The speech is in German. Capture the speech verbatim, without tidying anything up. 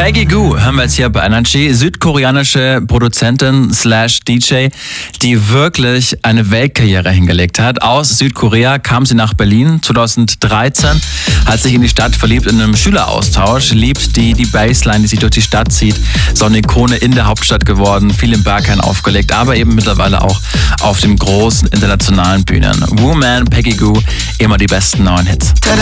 Peggy Gou hören wir jetzt hier bei Energy, südkoreanische Produzentin slash D J, die wirklich eine Weltkarriere hingelegt hat. Aus Südkorea kam sie nach Berlin zweitausenddreizehn, hat sich in die Stadt verliebt in einem Schüleraustausch, liebt die, die Bassline, die sie durch die Stadt zieht, so eine Ikone in der Hauptstadt geworden, viel im Berghain aufgelegt, aber eben mittlerweile auch auf den großen internationalen Bühnen. Woman, Peggy Gou, immer die besten neuen Hits.